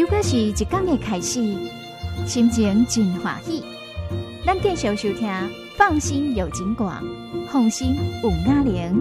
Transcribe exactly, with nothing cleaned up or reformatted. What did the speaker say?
又可是一天的开始，心情真欢喜。咱继续收听，放心有景广，放心有雅玲。